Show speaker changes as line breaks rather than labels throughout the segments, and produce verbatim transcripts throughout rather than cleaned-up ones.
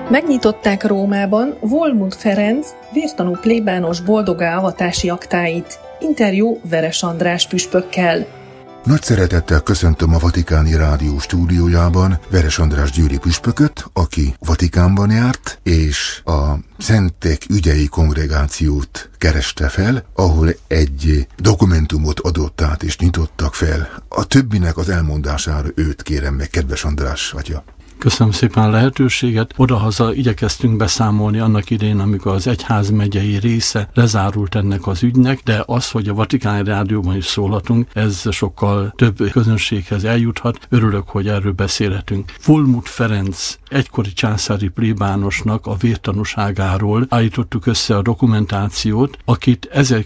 Megnyitották Rómában Volmut Ferenc vértanú plébános boldogá avatási aktáit. Interjú Veres András püspökkel.
Nagy szeretettel köszöntöm a Vatikáni Rádió stúdiójában Veres András győri püspököt, aki Vatikánban járt, és a Szentek ügyei kongregációt kereste fel, ahol egy dokumentumot adott át és nyitottak fel. A többinek az elmondására őt kérem meg, kedves András atya.
Köszönöm szépen a lehetőséget. Odahaza igyekeztünk beszámolni annak idején, amikor az egyházmegyei része lezárult ennek az ügynek, de az, hogy a Vatikáni Rádióban is szólhatunk, ez sokkal több közönséghez eljuthat. Örülök, hogy erről beszélhetünk. Volmut Ferenc egykori császári plébánosnak a vértanúságáról állítottuk össze a dokumentációt, akit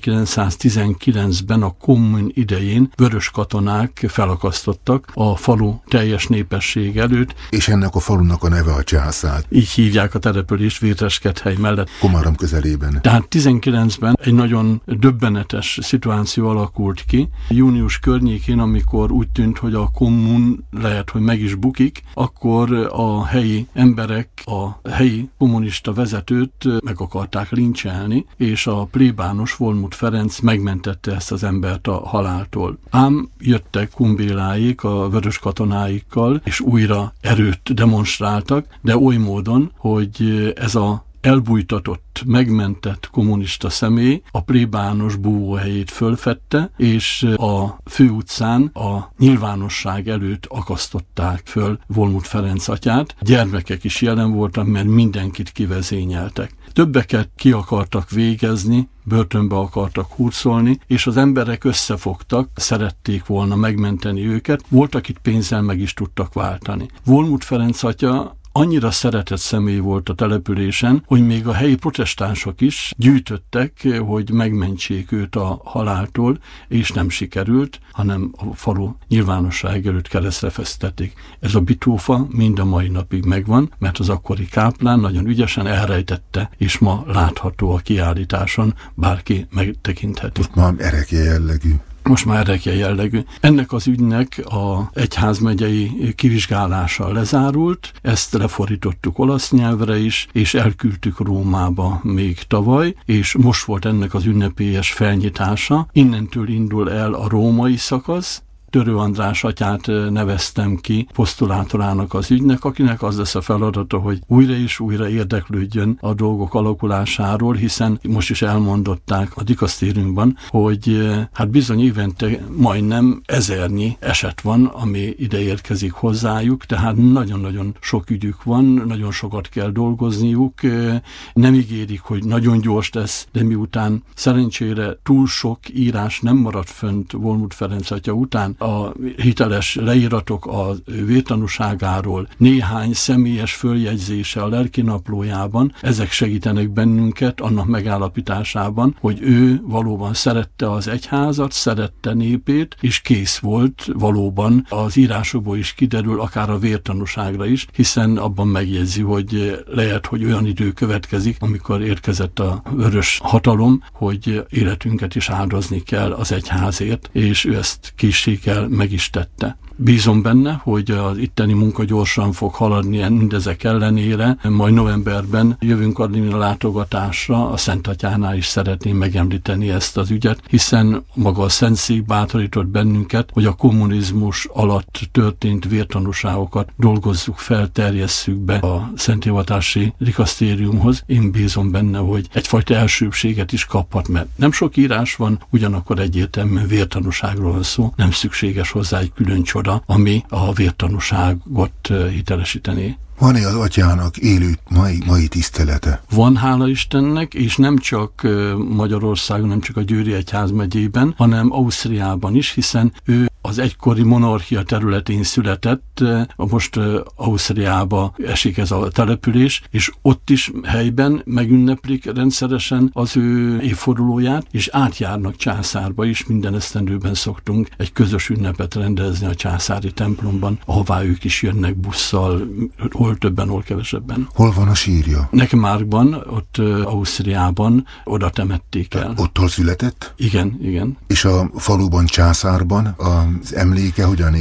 ezerkilencszáztizenkilencben a kommun idején vörös katonák felakasztottak a falu teljes népesség előtt.
És ennek a falunak a neve a Császár.
Így hívják a települést Vétreskedhely mellett.
Komárom közelében.
Tehát tizenkilencben egy nagyon döbbenetes szituáció alakult ki. Június környékén, amikor úgy tűnt, hogy a kommun lehet, hogy meg is bukik, akkor a helyi emberek a helyi kommunista vezetőt meg akarták lincselni, és a plébános Volmut Ferenc megmentette ezt az embert a haláltól. Ám jöttek Kumbéláék a vörös katonáikkal, és újra erőt demonstráltak, de oly módon, hogy ez a elbújtatott, megmentett kommunista személy a plébános búvóhelyét fölfedte, és a főutcán a nyilvánosság előtt akasztották föl Volmut Ferenc atyát. Gyermekek is jelen voltak, mert mindenkit kivezényeltek. Többeket ki akartak végezni, börtönbe akartak hurcolni, és az emberek összefogtak, szerették volna megmenteni őket, volt, akit pénzzel meg is tudtak váltani. Volmut Ferenc atya annyira szeretett személy volt a településen, hogy még a helyi protestánsok is gyűjtöttek, hogy megmentsék őt a haláltól, és nem sikerült, hanem a falu nyilvánosság előtt keresztre fesztették. Ez a bitófa mind a mai napig megvan, mert az akkori káplán nagyon ügyesen elrejtette, és ma látható a kiállításon, bárki megtekintheti.
Most már erekje jellegű.
Most már erekje jellegű. Ennek az ügynek a egyházmegyei kivizsgálása lezárult, ezt lefordítottuk olasz nyelvre is, és elküldtük Rómába még tavaly, és most volt ennek az ünnepélyes felnyitása. Innentől indul el a római szakasz. Törő András atyát neveztem ki posztulátorának az ügynek, akinek az lesz a feladata, hogy újra és újra érdeklődjön a dolgok alakulásáról, hiszen most is elmondották a dikasztériumban, hogy hát bizony évente majdnem ezernyi eset van, ami ide érkezik hozzájuk, tehát nagyon-nagyon sok ügyük van, nagyon sokat kell dolgozniuk, nem ígérik, hogy nagyon gyors lesz, de miután szerencsére túl sok írás nem maradt fönt Volmut Ferenc atya után, a hiteles leíratok a vértanúságáról, néhány személyes följegyzése a lelkinaplójában, ezek segítenek bennünket annak megállapításában, hogy ő valóban szerette az egyházat, szerette népét, és kész volt valóban, az írásokból is kiderül, akár a vértanúságra is, hiszen abban megjegyzi, hogy lehet, hogy olyan idő következik, amikor érkezett a vörös hatalom, hogy életünket is áldozni kell az egyházért, és ő ezt készség el, meg is tette. Bízom benne, hogy az itteni munka gyorsan fog haladni mindezek ellenére. Majd novemberben jövünk adni a látogatásra, a Szent Atyánál is szeretném megemlíteni ezt az ügyet, hiszen maga a Szentszék bátorított bennünket, hogy a kommunizmus alatt történt vértanúságokat dolgozzuk fel, terjesszük be a Szenthivatási Dikasztériumhoz. Én bízom benne, hogy egyfajta elsőbséget is kaphat, mert nem sok írás van, ugyanakkor egyértelműen vértanúságról van szó, nem szükséges hozzá egy külön csoda, ami a vértanúságot hitelesítené.
Van-e az atyának élő mai, mai tisztelete?
Van, hála Istennek, és nem csak Magyarországon, nem csak a Győri Egyházmegyében, hanem Ausztriában is, hiszen ő az egykori monarchia területén született, most Ausztriába esik ez a település, és ott is helyben megünneplik rendszeresen az ő évfordulóját, és átjárnak Császárba is, minden esztendőben szoktunk egy közös ünnepet rendezni a császári templomban, ahová ők is jönnek busszal, hol többen, hol kevesebben.
Hol van a sírja?
Nekmárkban, ott Ausztriában, oda temették el.
Ottól született?
Igen, igen.
És a faluban, Császárban az emléke hogyan él?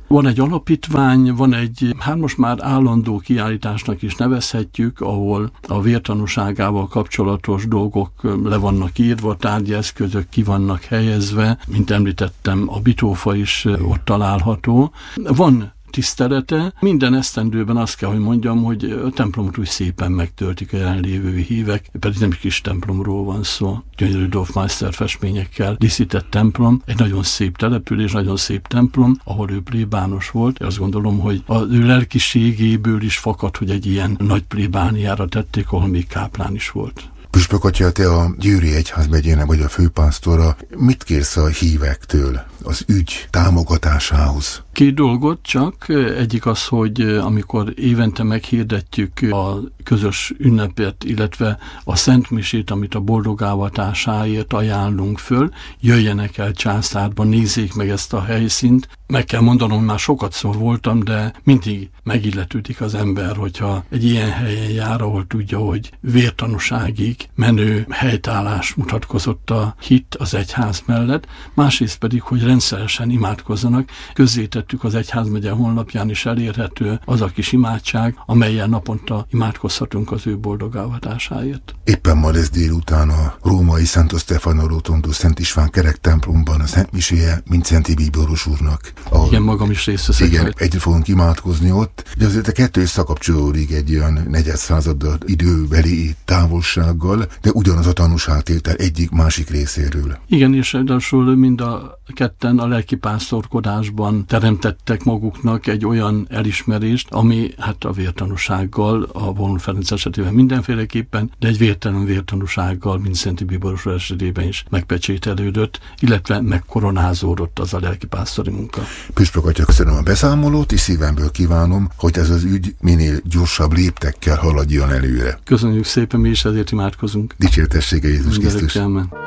Van egy alapítvány, van egy, hát most már állandó kiállításnak is nevezhetjük, ahol a vértanúságával kapcsolatos dolgok le vannak írva, tárgyi eszközök ki vannak helyezve, mint említettem, a bitófa is ott található. Van tisztelete. Minden esztendőben azt kell, hogy mondjam, hogy a templomot úgy szépen megtöltik a jelenlévő hívek, pedig nem kis templomról van szó, gyönyörű Dorfmeister festményekkel díszített templom, egy nagyon szép település, nagyon szép templom, ahol ő plébános volt. Azt gondolom, hogy az ő lelkiségéből is fakad, hogy egy ilyen nagy plébániára tették, ahol még káplán is volt.
Püspök atya, te a Győri Egyházmegyének vagy a főpásztora, mit kérsz a hívektől az ügy támogatásához?
Két dolgot csak. Egyik az, hogy amikor évente meghirdetjük a közös ünnepet, illetve a szentmisét, amit a boldogávatásáért ajánlunk föl, jöjjenek el Császárba, nézzék meg ezt a helyszínt. Meg kell mondanom, már sokat szor voltam, de mindig megilletődik az ember, hogyha egy ilyen helyen jár, ahol tudja, hogy vértanúságig menő helytállás mutatkozott a hit az egyház mellett, másrészt pedig, hogy rendszeresen imádkozzanak. Közzétettük az egyházmegye honlapján is elérhető az a kis imádság, amelyen naponta imádkozhatunk az ő boldogávatásáért.
Éppen ma lesz délután a római Santo Stefano Rotondo Szent István kerek templomban a szentmiséje Vincenti Bíboros úrnak.
Ahol, igen, magam is részt veszek.
Igen, egyre fogunk imádkozni ott, de azért a kettő összekapcsolódik egy olyan negyedszázad időbeli távolsággal, de ugyanaz a tanúságtétel egyik másik részéről.
Igen, és ráadásul mind a ketten a lelkipásztorkodásban teremtettek maguknak egy olyan elismerést, ami hát a vértanúsággal, a Von Ferenc esetében mindenféleképpen, de egy vértelen vértanúsággal Vincenti Bíboros esetében is megpecsételődött, illetve megkoronázódott az a lelkipásztori munka.
Püspök atya, köszönöm a beszámolót, és szívemből kívánom, hogy ez az ügy minél gyorsabb léptekkel haladjon előre.
Köszönjük szépen, mi is ezért imádkozunk.
Dicsértessége Jézus Krisztus.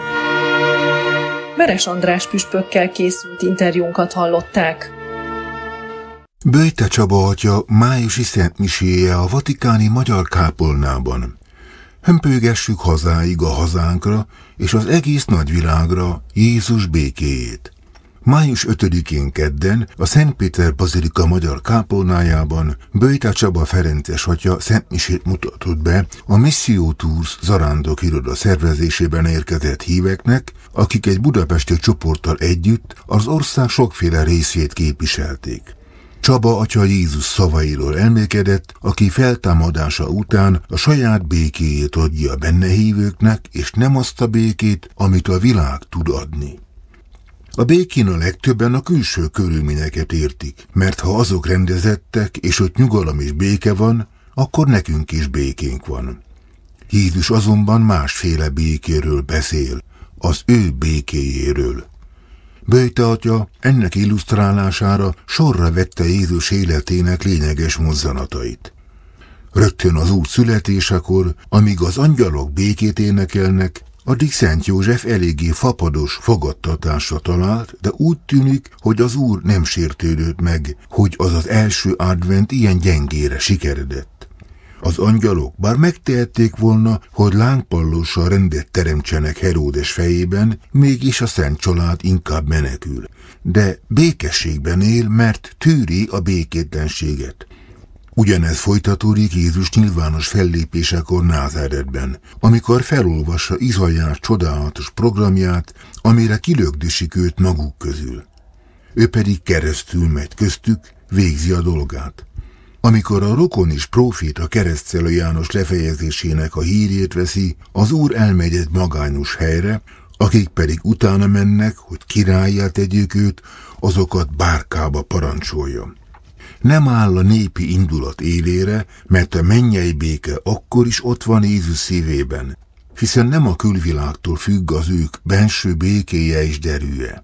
Veres András püspökkel készült interjúnkat hallották.
Böjte Csaba atya májusi szentmiséje a vatikáni magyar kápolnában. Hömpölygessük hazáig a hazánkra és az egész nagyvilágra Jézus békéjét. május ötödikén kedden a Szent Péter Bazilika magyar kápolnájában Böjte Csaba ferences atya szentmisét mutatott be a Missio Tours zarándok iroda szervezésében érkezett híveknek, akik egy budapesti csoporttal együtt az ország sokféle részét képviselték. Csaba atya Jézus szavairól elmélkedett, aki feltámadása után a saját békéjét adja benne hívőknek, és nem azt a békét, amit a világ tud adni. A békén a legtöbben a külső körülményeket értik, mert ha azok rendezettek, és ott nyugalom és béke van, akkor nekünk is békénk van. Jézus azonban másféle békéről beszél, az ő békéjéről. Böjte atya ennek illusztrálására sorra vette Jézus életének lényeges mozzanatait. Rögtön az Úr születésekor, amíg az angyalok békét énekelnek, addig Szent József eléggé fapados fogadtatásra talált, de úgy tűnik, hogy az Úr nem sértődött meg, hogy az az első advent ilyen gyengére sikeredett. Az angyalok bár megtehették volna, hogy lángpallóssal rendet teremtsenek Heródes fejében, mégis a Szent Család inkább menekül. De békességben él, mert tűri a békétlenséget. Ugyanez folytatódik Jézus nyilvános fellépésekor Názáretben, amikor felolvassa Izaiás csodálatos programját, amire kilögdösik őt maguk közül. Ő pedig keresztül megy köztük, végzi a dolgát. Amikor a rokon és próféta Keresztszellő János lefejezésének a hírét veszi, az Úr elmegy egy magányos helyre, akik pedig utána mennek, hogy királlyá tegyék őt, azokat bárkába parancsolja. Nem áll a népi indulat élére, mert a mennyei béke akkor is ott van Jézus szívében, hiszen nem a külvilágtól függ az ők benső békéje és derűje.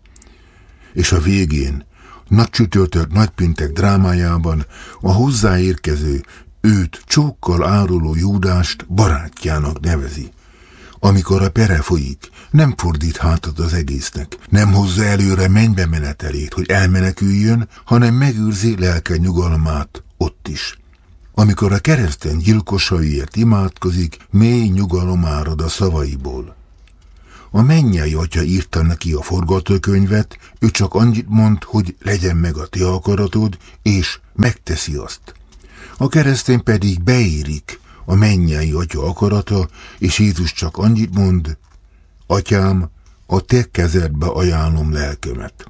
És a végén, Nagycsütörtök nagypéntek drámájában a hozzáérkező, őt csókkal áruló Júdást barátjának nevezi. Amikor a pere folyik, nem fordít hátat az egésznek, nem hozza előre mennybe menetelét, hogy elmeneküljön, hanem megőrzi lelke nyugalmát ott is. Amikor a keresztény gyilkosaiért imádkozik, mély nyugalom árad a szavaiból. A mennyei atya írta neki a forgatókönyvet, ő csak annyit mond, hogy legyen meg a ti akaratod, és megteszi azt. A keresztény pedig beérik a mennyei atya akarata, és Jézus csak annyit mond: Atyám, a te kezedbe ajánlom lelkemet.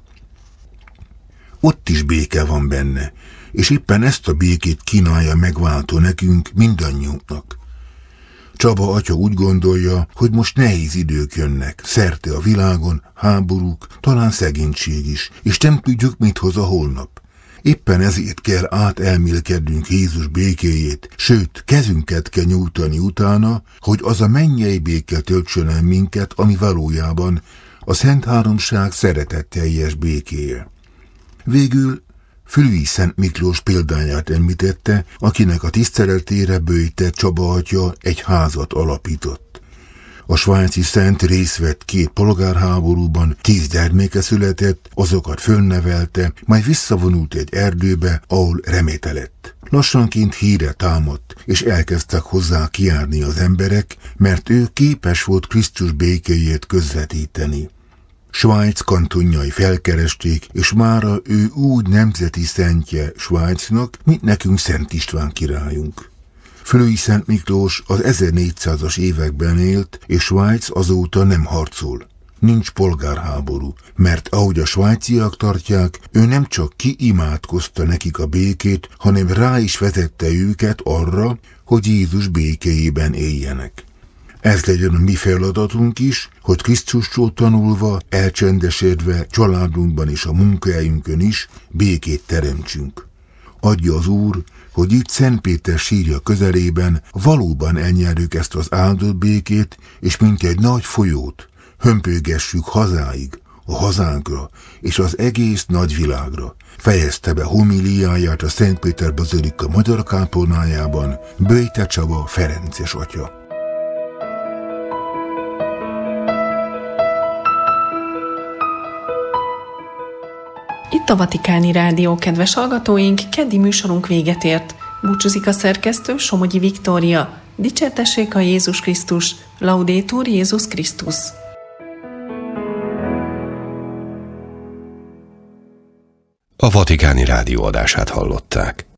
Ott is béke van benne, és éppen ezt a békét kínálja megváltó nekünk, mindannyiunknak. Csaba atya úgy gondolja, hogy most nehéz idők jönnek, szerte a világon, háborúk, talán szegénység is, és nem tudjuk, mit hoz a holnap. Éppen ezért kell átelmélkednünk Jézus békéjét, sőt, kezünket kell nyújtani utána, hogy az a mennyei béke töltsön el minket, ami valójában a Szent Háromság szeretetteljes békéje. Végül Fülüi Szent Miklós példáját említette, akinek a tiszteletére Böjte Csaba atya egy házat alapított. A svájci szent részt vett két polgárháborúban, tíz gyermeke született, azokat fölnevelte, majd visszavonult egy erdőbe, ahol reméte lett. Lassanként híre támadt, és elkezdtek hozzá kijárni az emberek, mert ő képes volt Krisztus békéjét közvetíteni. Svájc kantonjai felkeresték, és mára ő úgy nemzeti szentje Svájcnak, mint nekünk Szent István királyunk. Fülüi Szent Miklós az ezernégyszázas években élt, és Svájc azóta nem harcol. Nincs polgárháború, mert ahogy a svájciak tartják, ő nem csak kiimádkozta nekik a békét, hanem rá is vezette őket arra, hogy Jézus békéjében éljenek. Ez legyen a mi feladatunk is, hogy Krisztustól tanulva, elcsendesedve, családunkban és a munkahelyünkön is békét teremtsünk. Adja az Úr, hogy itt Szent Péter sírja közelében valóban elnyerjük ezt az áldott békét, és mint egy nagy folyót hömpölygessük hazáig, a hazánkra és az egész nagyvilágra. Fejezte be homiliáját a Szent Péter bazilika magyar kápolnájában Böjte Csaba ferences atya.
Itt a Vatikáni Rádió, kedves hallgatóink, keddi műsorunk véget ért. Búcsúzik a szerkesztő, Somogyi Viktória. Dicsértessék a Jézus Krisztus, Laudetur Jézus Krisztus.
A Vatikáni Rádió adását hallották.